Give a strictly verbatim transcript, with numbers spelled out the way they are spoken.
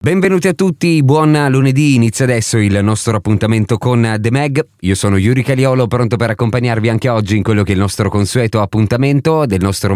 Benvenuti a tutti, buon lunedì, inizia adesso il nostro appuntamento con The Mag. Io sono Yuri Caliolo, pronto per accompagnarvi anche oggi in quello che è il nostro consueto appuntamento del nostro